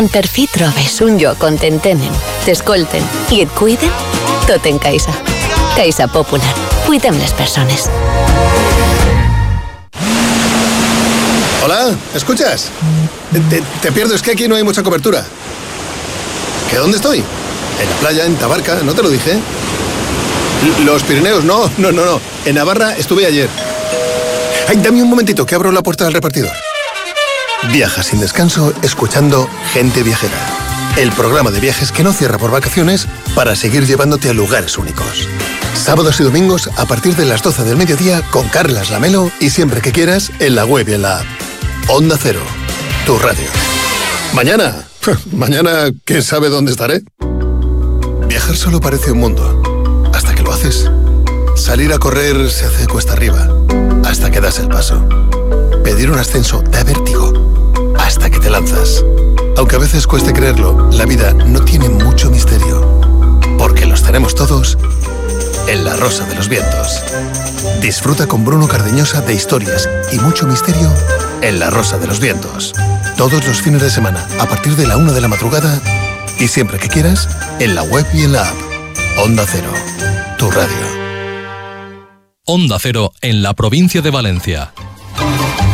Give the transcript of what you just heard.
Per fi trobes un lloc on t'entenen, t'escolten i et cuiden? Tot en Caixa. Caixa Popular. Cuidem les persones. Hola, ¿escuchas? Te pierdo, es que aquí no hay mucha cobertura. ¿Que dónde estoy? En la playa, en Tabarca, ¿no te lo dije? Los Pirineos, no. En Navarra estuve ayer. Ay, dame un momentito, que abro la puerta del repartidor. Viaja sin descanso escuchando Gente Viajera, el programa de viajes que no cierra por vacaciones para seguir llevándote a lugares únicos. Sábados y domingos a partir de las 12 del mediodía con Carlas Lamelo y siempre que quieras en la web y en la app. Onda Cero, tu radio. Mañana, ¿quién sabe dónde estaré? Viajar solo parece un mundo, hasta que lo haces. Salir a correr se hace cuesta arriba, hasta que das el paso. Pedir un ascenso da vértigo, hasta que te lanzas. Aunque a veces cueste creerlo, la vida no tiene mucho misterio, porque los tenemos todos en La Rosa de los Vientos. Disfruta con Bruno Cardeñosa de historias y mucho misterio en La Rosa de los Vientos. Todos los fines de semana, a partir de la 1 de la madrugada, y siempre que quieras, en la web y en la app. Onda Cero, tu radio. Onda Cero en la provincia de Valencia.